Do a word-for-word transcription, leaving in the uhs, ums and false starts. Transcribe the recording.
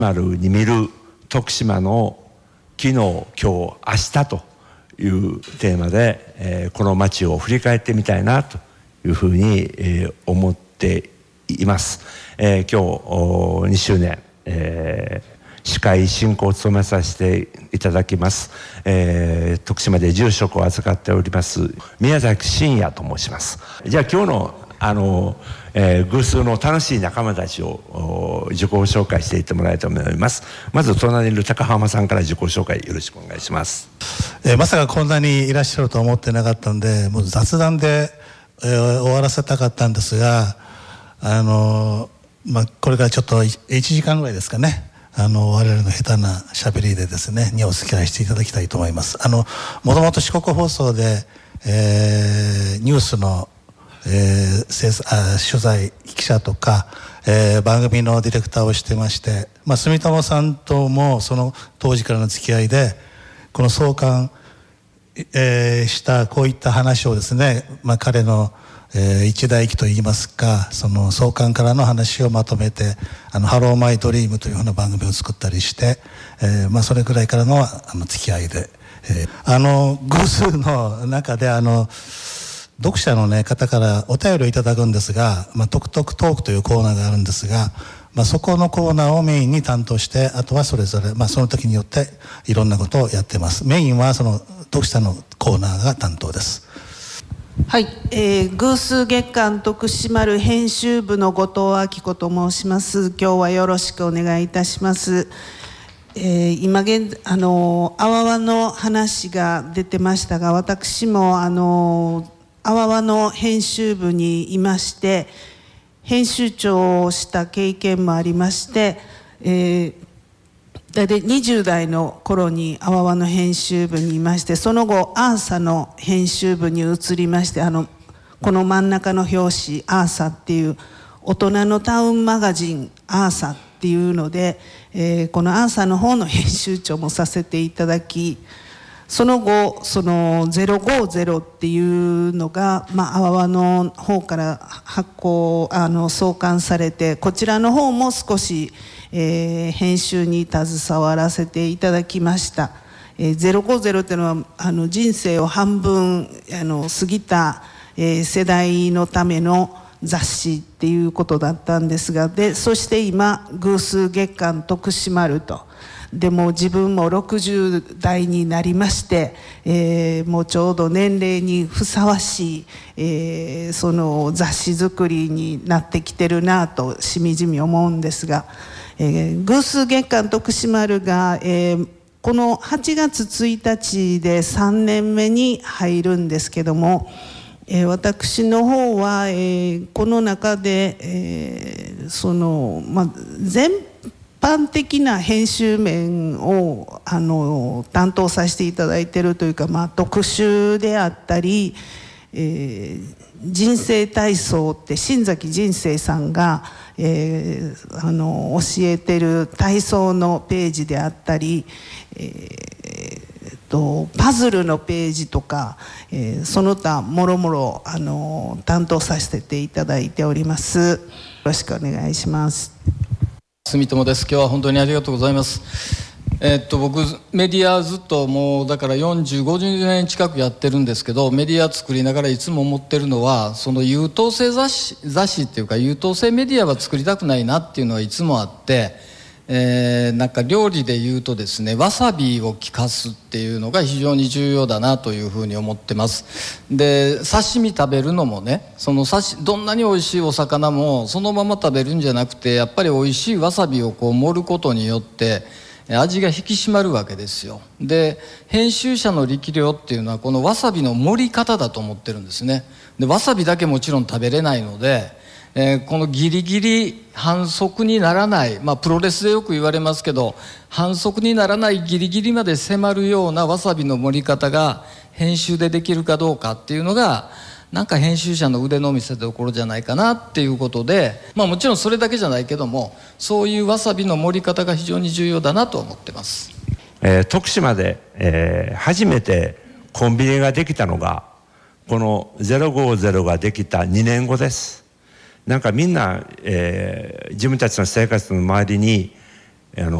丸に見る徳島の昨日、今日、明日というテーマで、えー、この町を振り返ってみたいなというふうに、えー、思っています。えー、今日にしゅうねん、えー司会進行を務めさせていただきます、えー、徳島で住職を預かっております宮崎真也と申します。じゃあ今日のあの、えー、偶数の楽しい仲間たちを自己紹介していってもらいたいと思います。まず隣にいる高浜さんから自己紹介よろしくお願いします。 えー、まさかこんなにいらっしゃると思ってなかったんで、もう雑談で、えー、終わらせたかったんですが、あのーまあ、これからちょっといちじかんぐらいですかね、あの我々の下手な喋りでですねにお付き合いしていただきたいと思います。あのもともと四国放送で、えー、ニュースの、えー、あ取材記者とか、えー、番組のディレクターをしてまして、まあ、住友さんともその当時からの付き合いでこの創刊、えー、したこういった話をですね、まあ、彼のえー、一代記といいますか、その創刊からの話をまとめてあのハローマイドリームというような番組を作ったりして、えーまあ、それくらいからの、あの付き合いで、えー、あの偶数の中であの読者の、ね、方からお便りをいただくんですが、まあ、トクトクトークというコーナーがあるんですが、まあ、そこのコーナーをメインに担当して、あとはそれぞれ、まあ、その時によっていろんなことをやってます。メインはその読者のコーナーが担当です。 はい、えー、偶数月刊徳島る編集部の後藤明子と申します。今日はよろしくお願いいたします。えー、今現あのあわわの話が出てましたが、私もあのあわわの編集部にいまして編集長をした経験もありまして、えー大体にじゅう代の頃にあわわの編集部にいまして、その後アーサの編集部に移りまして、あのこの真ん中の表紙アーサっていう大人のタウンマガジンアーサっていうので、えー、このアーサの方の編集長もさせていただき、その後そのゼロごゼロっていうのが、まあ、あわわの方から発行あの創刊されて、こちらの方も少しえー、編集に携わらせていただきました。えー、ゼロごゼロというのはあの人生を半分あの過ぎた、えー、世代のための雑誌っていうことだったんですが、でそして今偶数月刊徳島ると、でも自分もろくじゅう代になりまして、えー、もうちょうど年齢にふさわしい、えー、その雑誌作りになってきてるなとしみじみ思うんですが、えー、偶数月刊徳島るが、えー、このはちがつついたちでさんねんめに入るんですけども、えー、私の方は、えー、この中で、えー、その、まあ、全般的な編集面をあの担当させていただいているというか、まあ、特集であったり、えー、人生体操って新崎人生さんが、えー、あの教えてる体操のページであったり、えー、とパズルのページとか、えー、その他もろもろあの担当させていただいております。よろしくお願いします。 住友です。今日は本当にありがとうございます。えー、っと僕メディアずっともうだからよんじゅう、ごじゅうねん近くやってるんですけど、メディア作りながらいつも思ってるのは、その優等生雑誌雑誌っていうか優等生メディアは作りたくないなっていうのはいつもあって、えー、なんか料理で言うとですね、わさびを効かすっていうのが非常に重要だなというふうに思ってます。で刺身食べるのもね、その刺しどんなに美味しいお魚もそのまま食べるんじゃなくて、やっぱり美味しいわさびをこう盛ることによって味が引き締まるわけですよ。で編集者の力量っていうのはこのわさびの盛り方だと思ってるんですね。でわさびだけもちろん食べれないので、えー、このギリギリ反則にならない、まあプロレスでよく言われますけど、反則にならないギリギリまで迫るようなわさびの盛り方が編集でできるかどうかっていうのが、なんか編集者の腕の見せ所じゃないかなっていうことで、まあもちろんそれだけじゃないけども、そういうわさびの盛り方が非常に重要だなと思ってます。 えー、徳島で、えー、初めてコンビニができたのがこのゼロごゼロができたにねんごです。なんかみんな、えー、自分たちの生活の周りにあの